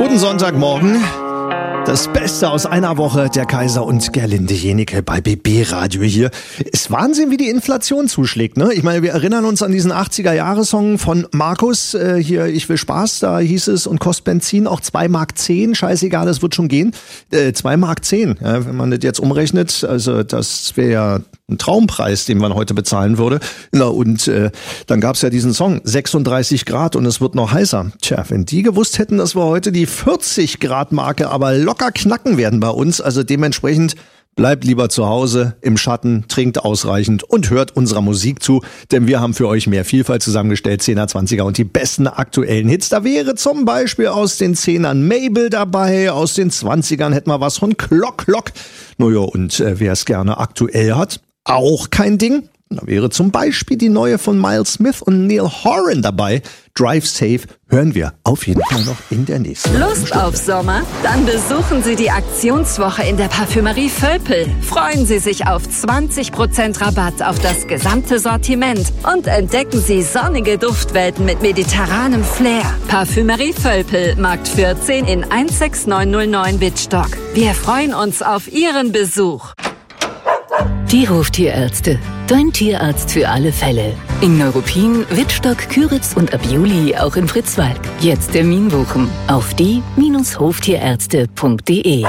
Guten Sonntagmorgen. Das Beste aus einer Woche, der Kaiser und Gerlinde Jenike bei BB Radio hier. Ist Wahnsinn, wie die Inflation zuschlägt, ne? Ich meine, wir erinnern uns an diesen 80er-Jahre-Song von Markus, hier, ich will Spaß, da hieß es, und kostet Benzin auch 2,10 Mark, scheißegal, das wird schon gehen. 2,10 Mark, ja, wenn man das jetzt umrechnet, also das wäre ja ein Traumpreis, den man heute bezahlen würde. Na, und dann gab's ja diesen Song, 36 Grad und es wird noch heißer. Tja, wenn die gewusst hätten, dass wir heute die 40 Grad Marke aber locker knacken werden bei uns, also dementsprechend bleibt lieber zu Hause im Schatten, trinkt ausreichend und hört unserer Musik zu, denn wir haben für euch mehr Vielfalt zusammengestellt, 10er, 20er und die besten aktuellen Hits. Da wäre zum Beispiel aus den 10ern Mabel dabei, aus den 20ern hätten wir was von Clock. Naja, und wer es gerne aktuell hat, auch kein Ding. Da wäre zum Beispiel die neue von Miles Smith und Neil Horan dabei. Drive Safe hören wir auf jeden Fall noch in der nächsten Lust auf Sommer? Dann besuchen Sie die Aktionswoche in der Parfümerie Völpel. Freuen Sie sich auf 20% Rabatt auf das gesamte Sortiment und entdecken Sie sonnige Duftwelten mit mediterranem Flair. Parfümerie Völpel, Markt 14 in 16909 Wittstock. Wir freuen uns auf Ihren Besuch. Die Hoftierärzte. Dein Tierarzt für alle Fälle. In Neuruppin, Wittstock, Küritz und ab Juli auch in Fritzwalk. Jetzt Termin buchen auf die-hoftierärzte.de.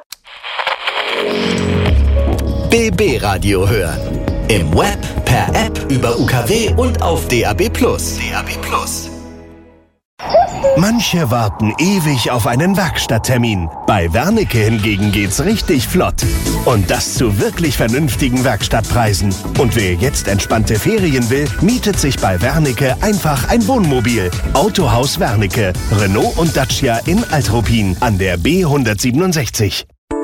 BB Radio hören. Im Web, per App, über UKW und auf DAB+. Manche warten ewig auf einen Werkstatttermin. Bei Wernicke hingegen geht's richtig flott. Und das zu wirklich vernünftigen Werkstattpreisen. Und wer jetzt entspannte Ferien will, mietet sich bei Wernicke einfach ein Wohnmobil. Autohaus Wernicke, Renault und Dacia in Altruppin an der B167.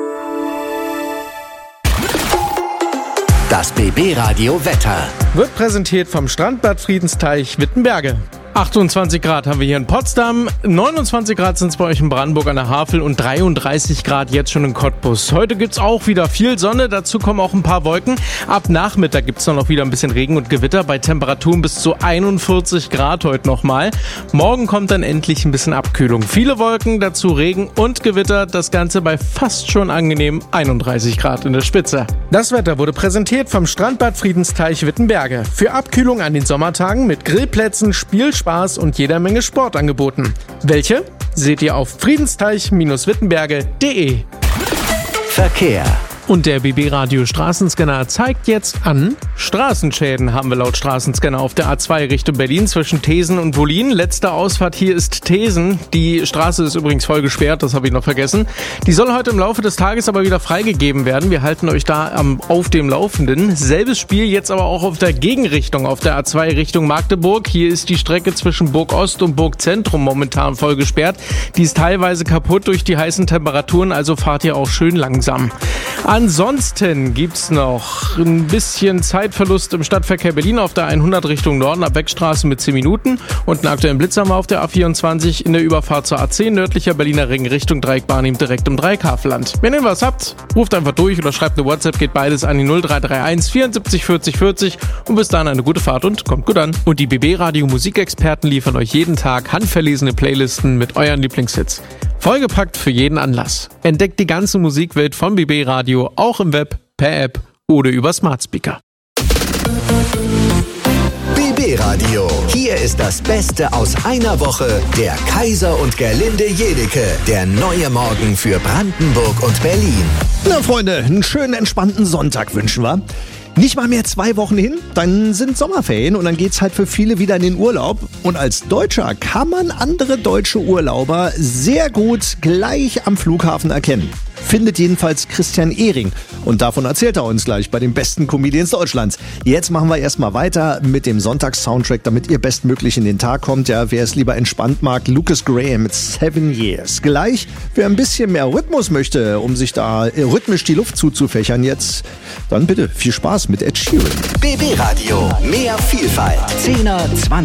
Das BB Radio Wetter wird präsentiert vom Strandbad Friedensteich Wittenberge. 28 Grad haben wir hier in Potsdam, 29 Grad sind es bei euch in Brandenburg an der Havel und 33 Grad jetzt schon in Cottbus. Heute gibt's auch wieder viel Sonne, dazu kommen auch ein paar Wolken. Ab Nachmittag gibt's dann noch wieder ein bisschen Regen und Gewitter bei Temperaturen bis zu 41 Grad heute nochmal. Morgen kommt dann endlich ein bisschen Abkühlung. Viele Wolken, dazu Regen und Gewitter, das Ganze bei fast schon angenehm 31 Grad in der Spitze. Das Wetter wurde präsentiert vom Strandbad Friedensteich Wittenberge. Für Abkühlung an den Sommertagen mit Grillplätzen, Spielspaß und jeder Menge Sportangeboten. Welche? Seht ihr auf friedensteich-wittenberge.de. Verkehr. Und der BB Radio Straßenscanner zeigt jetzt an, Straßenschäden haben wir laut Straßenscanner auf der A2 Richtung Berlin zwischen Thesen und Wollin. Letzte Ausfahrt hier ist Thesen. Die Straße ist übrigens voll gesperrt, das habe ich noch vergessen. Die soll heute im Laufe des Tages aber wieder freigegeben werden. Wir halten euch da auf dem Laufenden. Selbes Spiel jetzt aber auch auf der Gegenrichtung, auf der A2 Richtung Magdeburg. Hier ist die Strecke zwischen Burg Ost und Burg Zentrum momentan voll gesperrt. Die ist teilweise kaputt durch die heißen Temperaturen, also fahrt ihr auch schön langsam. Ansonsten gibt's noch ein bisschen Zeitverlust im Stadtverkehr Berlin auf der 100 Richtung Norden ab Beckstraße mit 10 Minuten und einen aktuellen Blitz haben wir auf der A24 in der Überfahrt zur A10 nördlicher Berliner Ring Richtung Dreieckbahn direkt im Dreieckhavelland. Wenn ihr was habt, ruft einfach durch oder schreibt eine WhatsApp, geht beides an die 0331 74 40 40 und bis dahin eine gute Fahrt und kommt gut an. Und die BB Radio Musikexperten liefern euch jeden Tag handverlesene Playlisten mit euren Lieblingshits. Vollgepackt für jeden Anlass. Entdeckt die ganze Musikwelt von BB Radio auch im Web, per App oder über Smart Speaker. BB Radio. Hier ist das Beste aus einer Woche. Der Kaiser und Gerlinde Jenike. Der neue Morgen für Brandenburg und Berlin. Na Freunde, einen schönen entspannten Sonntag wünschen wir. Nicht mal mehr 2 Wochen hin, dann sind Sommerferien und dann geht's halt für viele wieder in den Urlaub. Und als Deutscher kann man andere deutsche Urlauber sehr gut gleich am Flughafen erkennen. Findet jedenfalls Christian Ehring. Und davon erzählt er uns gleich bei den besten Comedians Deutschlands. Jetzt machen wir erstmal weiter mit dem Sonntags-Soundtrack, damit ihr bestmöglich in den Tag kommt. Ja, wer es lieber entspannt mag, Lucas Graham mit 7 Years. Gleich, wer ein bisschen mehr Rhythmus möchte, um sich da rhythmisch die Luft zuzufächern jetzt, dann bitte viel Spaß mit Ed Sheeran. BB Radio, mehr Vielfalt. 10er, 20